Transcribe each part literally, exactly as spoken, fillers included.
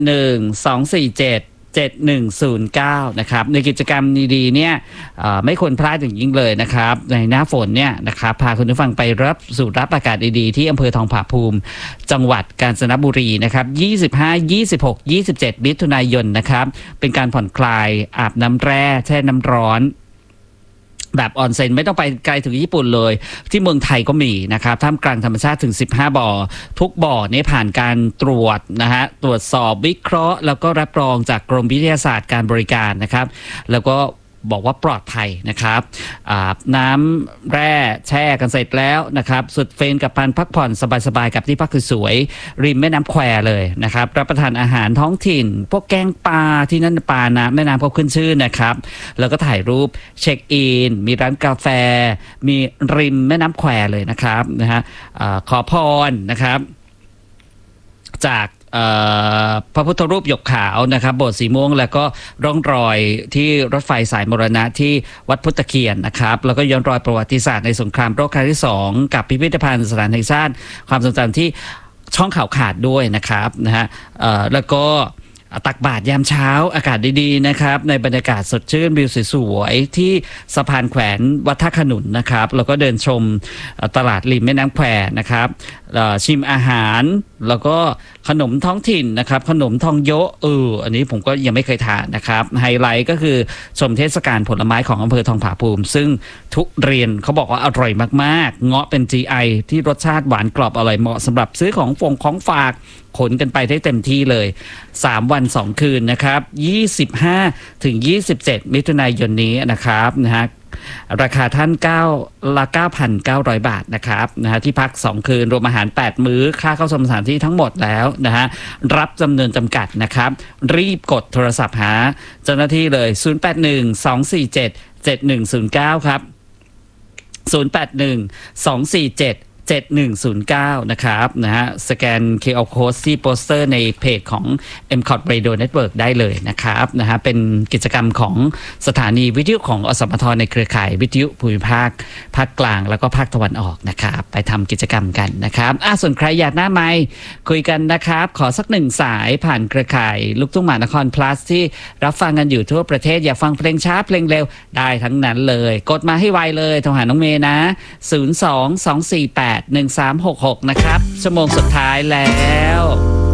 หนึ่ง สอง สี่ เจ็ด เจ็ด หนึ่ง ศูนย์ เก้านะครับในกิจกรรมดีๆเนี่ยไม่ควรพลาดอย่างยิ่งเลยนะครับในหน้าฝนเนี่ยนะครับพาคุณผู้ฟังไปรับสูดรับอากาศดีๆที่อำเภอทองผาภูมิจังหวัดกาญจนบุรีนะครับยี่สิบห้า ยี่สิบหก ยี่สิบเจ็ดมิถุนายนนะครับเป็นการผ่อนคลายอาบน้ำแร่แช่น้ำร้อนแบบออนเซ็นไม่ต้องไปไกลถึงญี่ปุ่นเลยที่เมืองไทยก็มีนะครับท่ามกลางธรรมชาติถึงสิบห้าบ่อทุกบ่อนี้ผ่านการตรวจนะฮะตรวจสอบวิเคราะห์แล้วก็รับรองจากกรมวิทยาศาสตร์การบริการนะครับแล้วก็บอกว่าปลอดภัยนะครับอาบน้ำแร่แช่กันเสร็จแล้วนะครับสุดเฟนกับการพักผ่อนสบายๆกับที่พักสวยๆริมแม่น้ำแควเลยนะครับรับประทานอาหารท้องถิ่นพวกแกงปลาที่นั่นปลานะแม่น้ำก็ขึ้นชื่อนะครับแล้วก็ถ่ายรูปเช็คอินมีร้านกาแฟมีริมแม่น้ำแควเลยนะครับนะฮะขอพรนะครับจากพระพุทธรูปหยกขาวนะครับโบสถ์สีม่วงแล้วก็ร่องรอยที่รถไฟสายมรณะที่วัดพุทธเคียนนะครับแล้วก็ย้อนรอยประวัติศาสตร์ในสงครามโลกครั้งที่สองกับพิพิธภัณฑ์สถานแห่งชาติความทรงจำที่ช่องเขาขาดด้วยนะครับนะฮะแล้วก็ตักบาตรยามเช้าอากาศดีๆนะครับในบรรยากาศสดชื่นวิวสวยๆที่สะพานแขวนวัดท่าขนุนนะครับแล้วก็เดินชมตลาดริมแม่น้ำแควนะครับชิมอาหารแล้วก็ขนมท้องถิ่นนะครับขนมทองโยะเอออันนี้ผมก็ยังไม่เคยทานนะครับไฮไลท์ก็คือชมเทศกาลผลไม้ของอำเภอทองผาภูมิซึ่งทุเรียนเขาบอกว่าอร่อยมากๆเงาะเป็น จี ไอ ที่รสชาติหวานกรอบอร่อยเหมาะสำหรับซื้อของฟงของฝากขนกันไปได้เต็มที่เลยสามวันสองคืนนะครับยี่สิบห้าถึงยี่สิบเจ็ดมิถุนายนนี้นะครับนะฮะราคาท่าน9ละ เก้าพันเก้าร้อย บาทนะครับนะฮะที่พักสองคืนรวมอาหารแปดมื้อค่าเข้าชมสถานที่ทั้งหมดแล้วนะฮะรับจำนวนจำกัดนะครับรีบกดโทรศัพท์หาเจ้าหน้าที่เลยศูนย์ แปด หนึ่ง สอง สี่ เจ็ด เจ็ด หนึ่ง ศูนย์ เก้าครับศูนย์ แปด หนึ่ง สอง สี่ เจ็ด เจ็ด หนึ่ง ศูนย์ เก้านะครับนะฮะสแกน คิว อาร์ Code ที่โปสเตอร์ในเพจของ เอ็ม คอ ที Radio Network ได้เลยนะครับนะฮะเป็นกิจกรรมของสถานีวิทยุของอสมทในเครือข่ายวิทยุภูมิภาคภาคกลางแล้วก็ภาคตะวันออกนะครับไปทำกิจกรรมกันนะครับอ่ะส่วนใครอยากหน้าไมค์คุยกันนะครับขอสักหนึ่งสายผ่านเครือข่ายลูกทุ่งมหานคร plus ที่รับฟังกันอยู่ทั่วประเทศอยากฟังเพลงช้าเพลงเร็วได้ทั้งนั้นเลยกดมาให้ไวเลยโทรหาน้องเมย์นะศูนย์ สอง สอง สี่ แปด หนึ่ง สาม หก หกนะครับชั่วโมงสุดท้ายแล้ว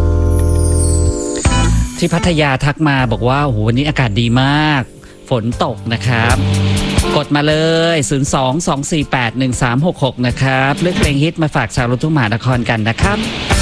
ที่พัทยาทักมาบอกว่าโอ้โหวันนี้อากาศดีมากฝนตกนะครับกดมาเลยศูนย์ สอง สอง สี่ แปด หนึ่ง สาม หก หกนะครับเลือกเพลงฮิตมาฝากชาวลูกทุ่งมหานครกันนะครับ